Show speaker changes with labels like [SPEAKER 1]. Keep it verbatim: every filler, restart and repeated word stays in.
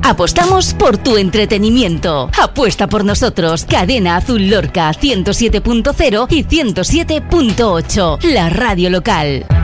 [SPEAKER 1] Apostamos por tu entretenimiento. Apuesta por nosotros. Cadena Azul Lorca ciento siete punto cero y ciento siete punto ocho. La radio local.